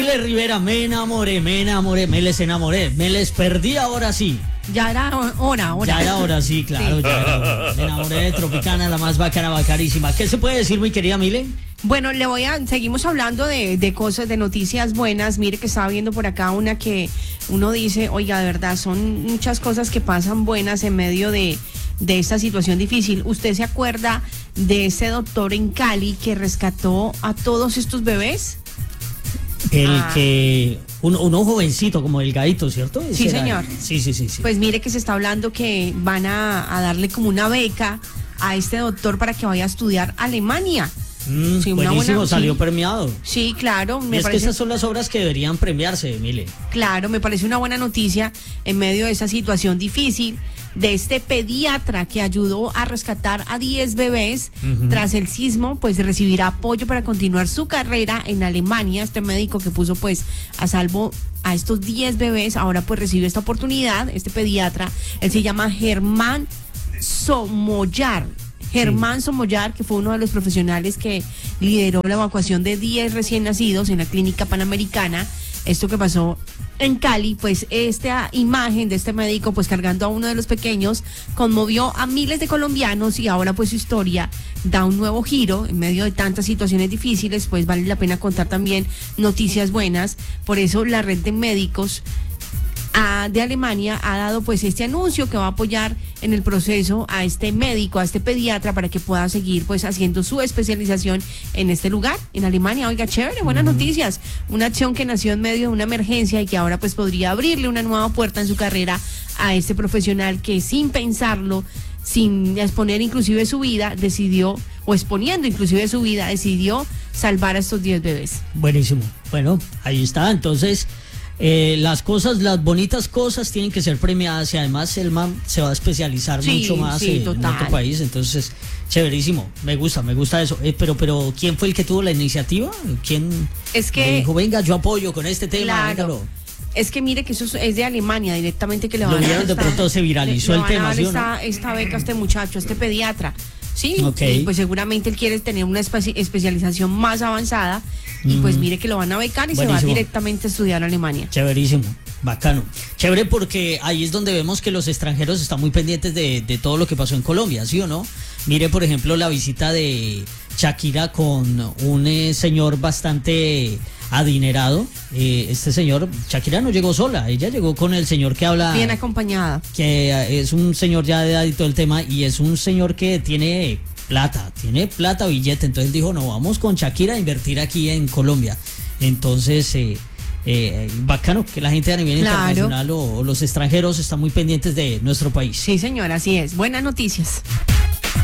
Mile Rivera, me enamoré, me les enamoré, me les perdí ahora sí. Ya era hora. Ya era hora, sí, claro, Sí. ya era hora. Me enamoré de Tropicana, la más bacana, bacanísima. ¿Qué se puede decir, mi querida Mile? Bueno, seguimos hablando de cosas, de noticias buenas. Mire que estaba viendo por acá una que uno dice, oiga, de verdad, son muchas cosas que pasan buenas en medio de esta situación difícil. ¿Usted se acuerda de ese doctor en Cali que rescató a todos estos bebés? Uno jovencito, como delgadito, ¿cierto? Sí, Ese era señor. él. Sí. Pues mire que se está hablando que van a darle como una beca a este doctor para que vaya a estudiar a Alemania. Sí, una buenísimo, buena- salió sí. premiado. Sí, claro, Y me es que parece. esas son las obras que deberían premiarse, Mile. Claro, me parece una buena noticia en medio de esa situación difícil de este pediatra que ayudó a rescatar a 10 bebés tras el sismo, pues recibirá apoyo para continuar su carrera en Alemania. Este médico que puso pues a salvo a estos 10 bebés, ahora pues recibe esta oportunidad, este pediatra, él se llama Germán Somoyar. Germán Somoyar, que fue uno de los profesionales que lideró la evacuación de 10 recién nacidos en la clínica panamericana. Esto que pasó en Cali, pues esta imagen de este médico pues cargando a uno de los pequeños conmovió a miles de colombianos y ahora pues su historia da un nuevo giro en medio de tantas situaciones difíciles. Pues vale la pena contar también noticias buenas. Por eso la red de médicos de Alemania ha dado pues este anuncio que va a apoyar en el proceso a este médico, a este pediatra, para que pueda seguir pues haciendo su especialización en este lugar, en Alemania. Oiga, chévere, buenas noticias. Una acción que nació en medio de una emergencia y que ahora pues podría abrirle una nueva puerta en su carrera a este profesional que sin pensarlo, sin exponer inclusive su vida, decidió, o exponiendo inclusive su vida, decidió salvar a estos 10 bebés. Buenísimo. Bueno, ahí está. Entonces, las bonitas cosas tienen que ser premiadas y además el man se va a especializar Sí, mucho más sí, en total. otro país. Entonces, chéverísimo. Me gusta eso. Pero ¿quién fue el que tuvo la iniciativa? ¿Quién Es que- le dijo, venga, yo apoyo con este tema? Claro. Véngalo"? Es que mire que eso es de Alemania directamente, que le van Lo a dar vieron, de esta- pronto se viralizó le el van a tema, dar ¿sí o no? esta beca a este muchacho, a este pediatra. Sí, Ok. y pues seguramente él quiere tener una especialización más avanzada y pues mire que lo van a becar y se va Buenísimo. directamente a estudiar a Alemania. Chéverísimo, bacano. Chévere porque ahí es donde vemos que los extranjeros están muy pendientes de todo lo que pasó en Colombia, ¿sí o no? Mire, por ejemplo, la visita de Shakira con un señor bastante adinerado. Este señor, Shakira no llegó sola, ella llegó con el señor que habla, Bien acompañada. que es un señor ya de edad y todo el tema, y es un señor que tiene plata, billete. Entonces él dijo, no, vamos con Shakira a invertir aquí en Colombia. Entonces, bacano que la gente a nivel Claro. internacional o los extranjeros están muy pendientes de nuestro país. Sí, señor, así es. Buenas noticias.